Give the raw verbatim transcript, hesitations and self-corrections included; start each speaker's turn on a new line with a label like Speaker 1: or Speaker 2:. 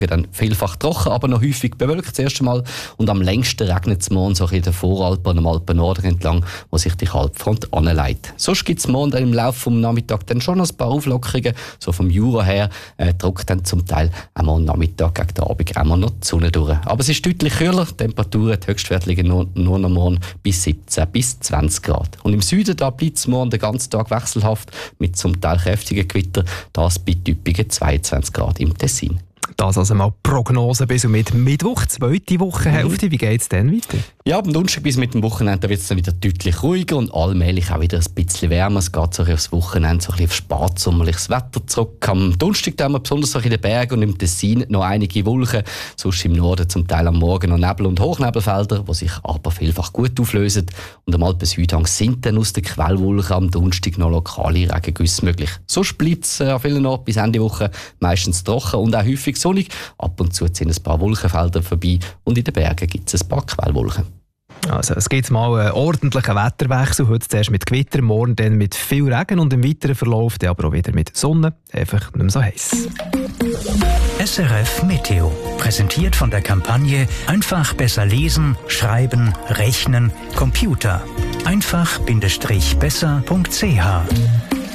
Speaker 1: dann vielfach trocken, aber noch häufig bewölkt das erste Mal. Und am längsten regnet es morgen so in den Voralpen und am Alpennorden entlang, wo sich die Kaltfront anleitet. Sonst gibt es morgen dann im Laufe des Nachmittags dann schon noch ein paar Auflockerungen, so vom Jura her, äh, drückt dann zum Teil am Nachmittag gegen den Abend auch noch die Sonne durch. Aber es ist deutlich kühler, die Temperaturen, die Höchstwerte liegen nur, nur noch morgen bis siebzehn bis zwanzig Grad. Und im Süden da bleibt es morgen den ganzen Tag wechselhaft, mit zum Teil kräftigen Gewitter, das bei typigen zweiundzwanzig Grad im Tessin.
Speaker 2: Das also mal Prognose bis und mit Mittwoch, zweite Wochenhälfte. Mhm. Wie geht es dann weiter?
Speaker 1: Ja, am Donnerstag bis mit dem Wochenende wird es dann wieder deutlich ruhiger und allmählich auch wieder ein bisschen wärmer. Es geht so aufs Wochenende so ein bisschen auf spätsommerliches Wetter zurück. Am Donnerstag haben wir besonders in den Bergen und im Tessin noch einige Wolken. Sonst im Norden zum Teil am Morgen noch Nebel- und Hochnebelfelder, die sich aber vielfach gut auflösen. Und am Alpen-Südhang sind dann aus den Quellwolken am Donnerstag noch lokale Regengüsse möglich. Sonst bleibt es an vielen Orten bis Ende Woche meistens trocken und auch häufig sonnig. Ab und zu ziehen ein paar Wolkenfelder vorbei und in den Bergen gibt es ein paar Quellwolken.
Speaker 2: Also, es gibt mal einen ordentlichen Wetterwechsel. Heute zuerst mit Gewitter, morgen dann mit viel Regen und im weiteren Verlauf dann aber auch wieder mit Sonne. Einfach nicht mehr so heiß.
Speaker 3: S R F Meteo. Präsentiert von der Kampagne Einfach besser lesen, schreiben, rechnen, Computer. einfach Bindestrich besser Punkt c h